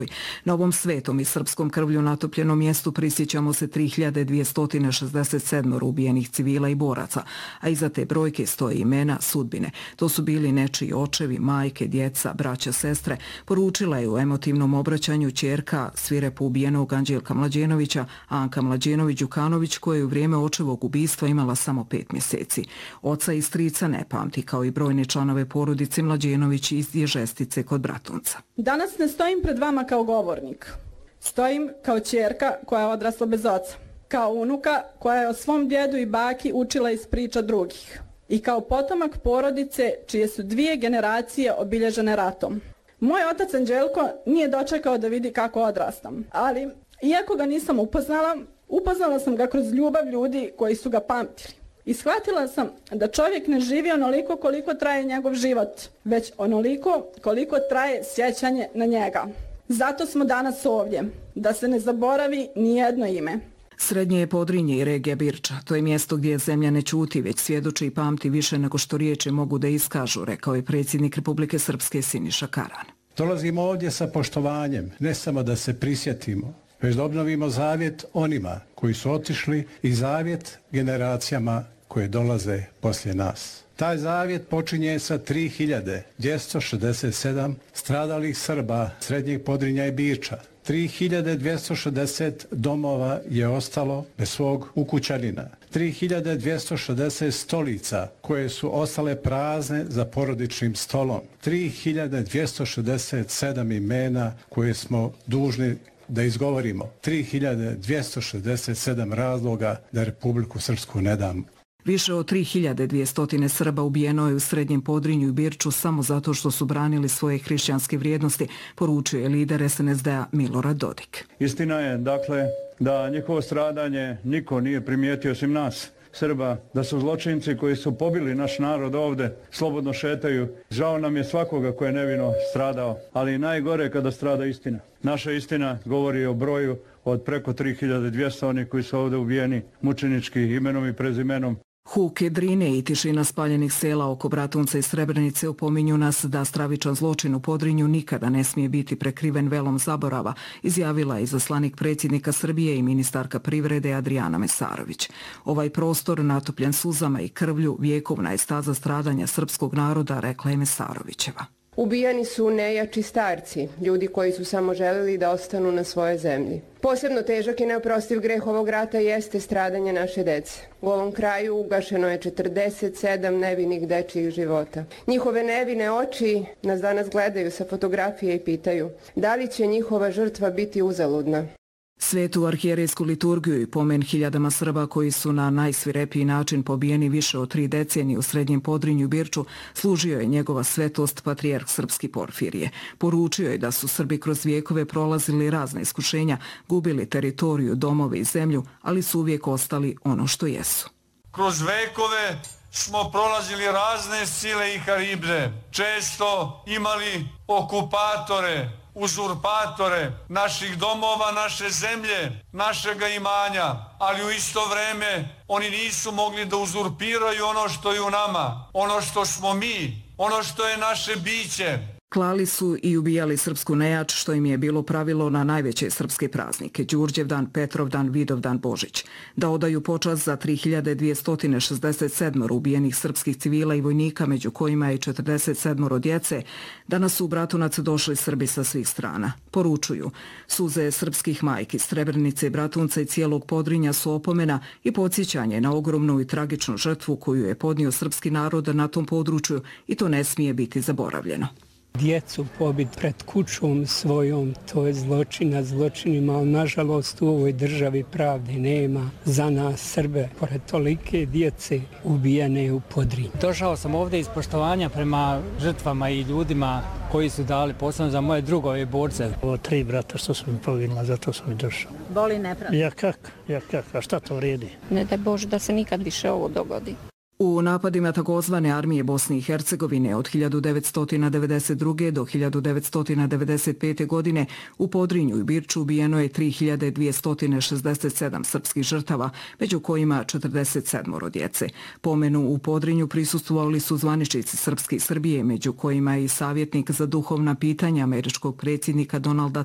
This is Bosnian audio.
Na ovom svetom i srpskom krvlju natopljenom mjestu prisjećamo se 3267 ubijenih civila i boraca, a iza te brojke stoje imena, sudbine. To su bili nečiji očevi, majke, djeca, braća, sestre, poručila je u emotivnom obraćanju ćerka svirepo ubijenog Anđelka Mlađenovića, Anka Mlađenović-Đukanović, koja je u vrijeme očevog ubistva imala samo 5 mjeseci. Oca i strica ne pamti, kao i brojne članove porodice Mlađenović iz Ježestice kod Bratunca. Danas ne stojim pred vama kao govornik. Stojim kao ćerka koja je odrasla bez oca, kao unuka koja je o svom djedu i baki učila iz priča drugih i kao potomak porodice čije su 2 generacije obilježene ratom. Moj otac Anđelko nije dočekao da vidi kako odrastam, ali iako ga nisam upoznala sam ga kroz ljubav ljudi koji su ga pamtili. I shvatila sam da čovjek ne živi onoliko koliko traje njegov život, već onoliko koliko traje sjećanje na njega. Zato smo danas ovdje, da se ne zaboravi ni jedno ime. Srednje je Podrinje i regija Birča. To je mjesto gdje zemlja ne ćuti, već svjedoči i pamti više nego što riječi mogu da iskažu, rekao je predsjednik Republike Srpske Siniša Karan. Dolazimo ovdje sa poštovanjem, ne samo da se prisjetimo, već da obnovimo zavjet onima koji su otišli i zavjet generacijama koje dolaze poslije nas. Taj zavjet počinje sa 3267 stradalih Srba Srednjeg Podrinja i Birča. 3260 domova je ostalo bez svog ukućanina. 3260 stolica koje su ostale prazne za porodičnim stolom. 3267 imena koje smo dužni da izgovorimo. 3267 razloga da Republiku Srpsku ne dam. Više od 3200 Srba ubijeno je u Srednjem Podrinju i Birču samo zato što su branili svoje hrišćanske vrijednosti, poručio je lider SNSD-a Milorad Dodik. Istina je, dakle, da njihovo stradanje niko nije primijetio osim nas, Srba, da su zločinci koji su pobili naš narod ovde, slobodno šetaju. Žao nam je svakoga ko je nevino stradao, ali najgore kada strada istina. Naša istina govori o broju od preko 3200 onih koji su ovde ubijeni mučenički imenom i prezimenom. Huke, drine i tišina spaljenih sela oko Bratunca i Srebrenice opominju nas da stravičan zločin u Podrinju nikada ne smije biti prekriven velom zaborava, izjavila je izaslanik predsjednika Srbije i ministarka privrede Adrijana Mesarović. Ovaj prostor, natopljen suzama i krvlju, vjekovna je staza stradanja srpskog naroda, rekla je Mesarovićeva. Ubijani su nejači starci, ljudi koji su samo želeli da ostanu na svojoj zemlji. Posebno težak i neoprostiv greh ovog rata jeste stradanje naše dece. U ovom kraju ugašeno je 47 nevinih dečjih života. Njihove nevine oči nas danas gledaju sa fotografije i pitaju da li će njihova žrtva biti uzaludna. Svetu arhijerejsku liturgiju i pomen hiljadama Srba koji su na najsvirepiji način pobijeni više od 3 decenije u Srednjem Podrinju i Birču služio je njegova svetost patrijarh Srpski Porfirije. Poručio je da su Srbi kroz vijekove prolazili razne iskušenja, gubili teritoriju, domove i zemlju, ali su uvijek ostali ono što jesu. Kroz vekove smo prolazili razne sile i kalibre, često imali okupatore, uzurpatore naših domova, naše zemlje, našega imanja, ali u isto vreme oni nisu mogli da uzurpiraju ono što je u nama, ono što smo mi, ono što je naše biće. Klali su i ubijali srpsku nejač, što im je bilo pravilo na najveće srpske praznike, Đurđevdan, Petrovdan, Vidovdan, Božić. Da odaju počast za 3267 ubijenih srpskih civila i vojnika, među kojima je 47 djece, danas su u Bratunac došli Srbi sa svih strana. Poručuju, suze srpskih majki, Srebrenice, Bratunca i cijelog Podrinja su opomena i podsjećanje na ogromnu i tragičnu žrtvu koju je podnio srpski narod na tom području i to ne smije biti zaboravljeno. Djecu pobit pred kućom svojom, to je zločin nad zločinima, ali nažalost u ovoj državi pravde nema za nas Srbe, pored tolike djece ubijene u Podrinju. Došao sam ovdje iz poštovanja prema žrtvama i ljudima koji su dali posebno za moje drugove borce. Ovo 3 brata što su mi poginula, zato sam i došao. Boli nepravda? Ja kak, a šta to vrijedi? Ne daj Bože da se nikad više ovo dogodi. U napadima takozvane armije Bosne i Hercegovine od 1992. do 1995. godine u Podrinju i Birču ubijeno je 3267 srpskih žrtava, među kojima 47 djece. Pomenu u Podrinju prisustvovali su zvaničnici Srpske i Srbije, među kojima je i savjetnik za duhovna pitanja američkog predsjednika Donalda